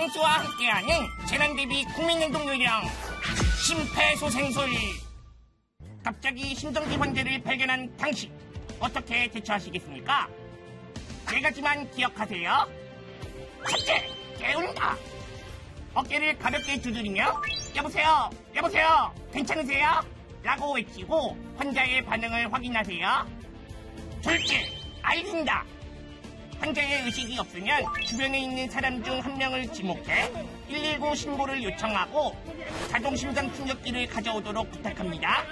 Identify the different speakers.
Speaker 1: 펭수와 함께하는 재난대비 국민행동요령 심폐소생술. 갑자기 심정지 환자를 발견한 당신, 어떻게 대처하시겠습니까? 4가지만 기억하세요. 첫째, 깨운다. 어깨를 가볍게 두드리며 여보세요, 여보세요, 괜찮으세요? 라고 외치고 환자의 반응을 확인하세요. 둘째, 알린다. 환자의 의식이 없으면 주변에 있는 사람 중 한 명을 지목해 119 신고를 요청하고 자동심장 충격기를 가져오도록 부탁합니다.